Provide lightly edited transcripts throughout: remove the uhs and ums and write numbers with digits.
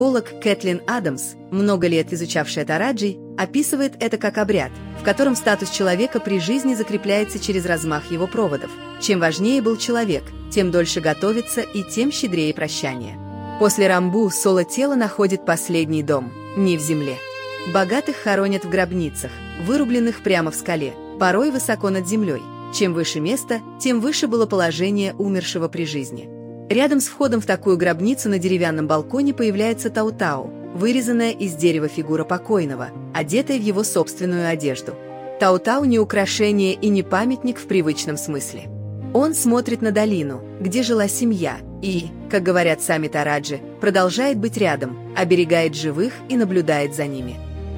Психолог Кэтлин Адамс, много лет изучавшая тараджи, описывает это как обряд, в котором статус человека при жизни закрепляется через размах его проводов. Чем важнее был человек, тем дольше готовится и тем щедрее прощание. После рамбу соло тело находит последний дом, не в земле. Богатых хоронят в гробницах, вырубленных прямо в скале, порой высоко над землей. Чем выше место, тем выше было положение умершего при жизни. Рядом с входом в такую гробницу на деревянном балконе появляется таутау, вырезанная из дерева фигура покойного, одетая в его собственную одежду. Таутау не украшение и не памятник в привычном смысле. Он смотрит на долину, где жила семья, и, как говорят сами тараджи, продолжает быть рядом, оберегает живых и наблюдает за ними.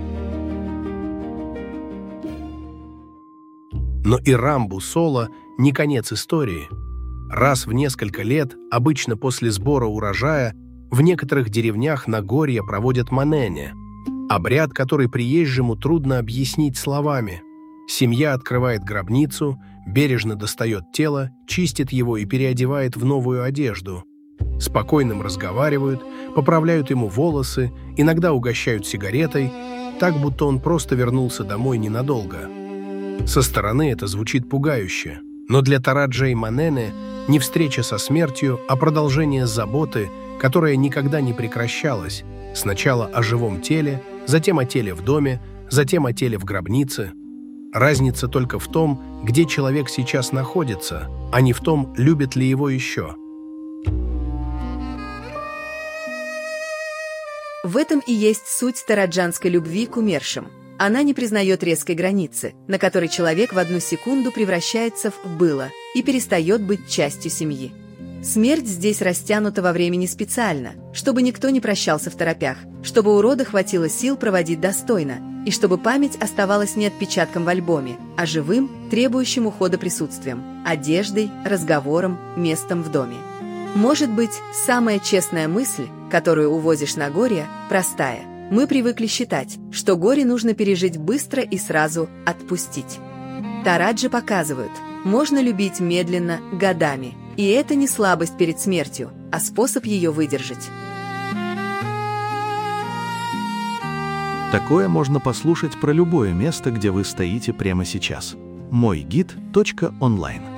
Но и рамбу соло не конец истории. Раз в несколько лет, обычно после сбора урожая, в некоторых деревнях Нагорья проводят манене, обряд, который приезжему трудно объяснить словами. Семья открывает гробницу, бережно достает тело, чистит его и переодевает в новую одежду. С покойным разговаривают, поправляют ему волосы, иногда угощают сигаретой, так будто он просто вернулся домой ненадолго. Со стороны это звучит пугающе, но для тараджей манене не встреча со смертью, а продолжение заботы, которая никогда не прекращалась, сначала о живом теле, затем о теле в доме, затем о теле в гробнице. Разница только в том, где человек сейчас находится, а не в том, любит ли его еще. В этом и есть суть тараджанской любви к умершим. Она не признает резкой границы, на которой человек в одну секунду превращается в «было» и перестает быть частью семьи. Смерть здесь растянута во времени специально, чтобы никто не прощался в торопях, чтобы у рода хватило сил проводить достойно, и чтобы память оставалась не отпечатком в альбоме, а живым, требующим ухода присутствием, одеждой, разговором, местом в доме. Может быть, самая честная мысль, которую увозишь на горе, простая. Мы привыкли считать, что горе нужно пережить быстро и сразу отпустить. Тараджи показывают, можно любить медленно, годами, и это не слабость перед смертью, а способ ее выдержать. Такое можно послушать про любое место, где вы стоите прямо сейчас. Мойгид.онлайн